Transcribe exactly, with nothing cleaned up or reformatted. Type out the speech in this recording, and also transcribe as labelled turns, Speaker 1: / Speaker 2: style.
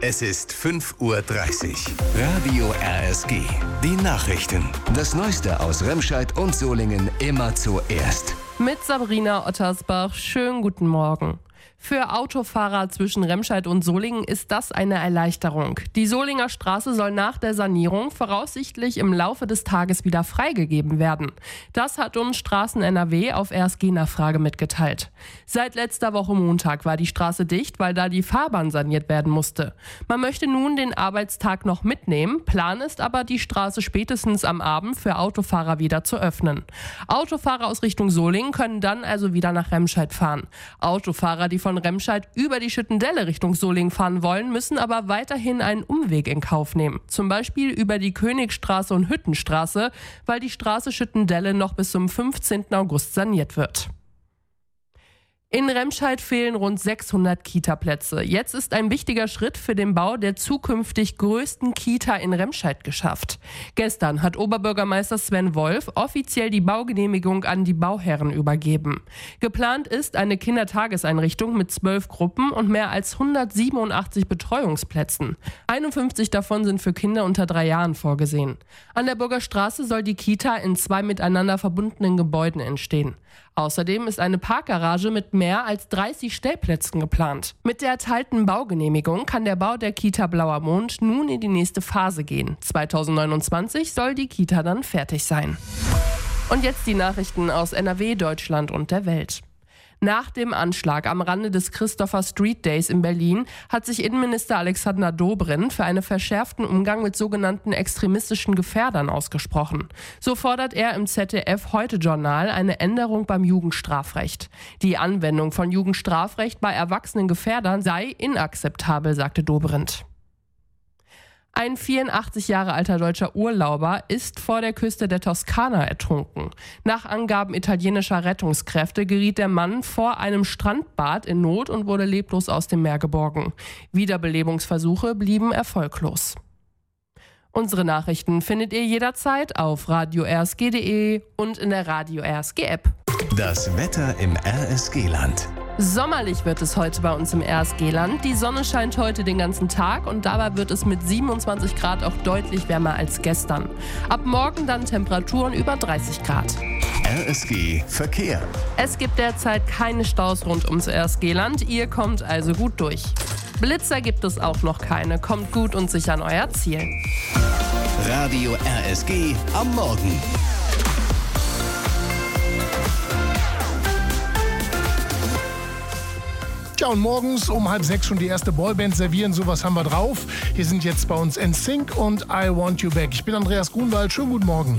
Speaker 1: Es ist fünf Uhr dreißig. Radio R S G. Die Nachrichten. Das Neueste aus Remscheid und Solingen immer zuerst.
Speaker 2: Mit Sabrina Ottersbach. Schönen guten Morgen. Für Autofahrer zwischen Remscheid und Solingen ist das eine Erleichterung. Die Solinger Straße soll nach der Sanierung voraussichtlich im Laufe des Tages wieder freigegeben werden. Das hat uns Straßen N R W auf R S G-Nachfrage mitgeteilt. Seit letzter Woche Montag war die Straße dicht, weil da die Fahrbahn saniert werden musste. Man möchte nun den Arbeitstag noch mitnehmen, Plan ist aber, die Straße spätestens am Abend für Autofahrer wieder zu öffnen. Autofahrer aus Richtung Solingen können dann also wieder nach Remscheid fahren. Autofahrer, die von Von Remscheid über die Schüttendelle Richtung Solingen fahren wollen, müssen aber weiterhin einen Umweg in Kauf nehmen. Zum Beispiel über die Königstraße und Hüttenstraße, weil die Straße Schüttendelle noch bis zum fünfzehnten August saniert wird. In Remscheid fehlen rund sechshundert Kita-Plätze. Jetzt ist ein wichtiger Schritt für den Bau der zukünftig größten Kita in Remscheid geschafft. Gestern hat Oberbürgermeister Sven Wolf offiziell die Baugenehmigung an die Bauherren übergeben. Geplant ist eine Kindertageseinrichtung mit zwölf Gruppen und mehr als hundertsiebenundachtzig Betreuungsplätzen. einundfünfzig davon sind für Kinder unter drei Jahren vorgesehen. An der Burgerstraße soll die Kita in zwei miteinander verbundenen Gebäuden entstehen. Außerdem ist eine Parkgarage mit mehr als dreißig Stellplätzen geplant. Mit der erteilten Baugenehmigung kann der Bau der Kita Blauer Mond nun in die nächste Phase gehen. zweitausendneunundzwanzig soll die Kita dann fertig sein. Und jetzt die Nachrichten aus N R W, Deutschland und der Welt. Nach dem Anschlag am Rande des Christopher Street Days in Berlin hat sich Innenminister Alexander Dobrindt für einen verschärften Umgang mit sogenannten extremistischen Gefährdern ausgesprochen. So fordert er im Z D F-Heute-Journal eine Änderung beim Jugendstrafrecht. Die Anwendung von Jugendstrafrecht bei erwachsenen Gefährdern sei inakzeptabel, sagte Dobrindt. Ein vierundachtzig Jahre alter deutscher Urlauber ist vor der Küste der Toskana ertrunken. Nach Angaben italienischer Rettungskräfte geriet der Mann vor einem Strandbad in Not und wurde leblos aus dem Meer geborgen. Wiederbelebungsversuche blieben erfolglos. Unsere Nachrichten findet ihr jederzeit auf radio r s g punkt d e und in der Radio R S G App.
Speaker 1: Das Wetter im R S G-Land.
Speaker 2: Sommerlich wird es heute bei uns im R S G-Land. Die Sonne scheint heute den ganzen Tag und dabei wird es mit siebenundzwanzig Grad auch deutlich wärmer als gestern. Ab morgen dann Temperaturen über dreißig Grad.
Speaker 1: R S G Verkehr.
Speaker 2: Es gibt derzeit keine Staus rund ums R S G-Land. Ihr kommt also gut durch. Blitzer gibt es auch noch keine. Kommt gut und sicher an euer Ziel.
Speaker 1: Radio R S G am Morgen.
Speaker 3: Ja, und morgens um halb sechs schon die erste Boyband servieren. Sowas haben wir drauf. Hier sind jetzt bei uns N Sync und I Want You Back. Ich bin Andreas Grunwald. Schönen guten Morgen.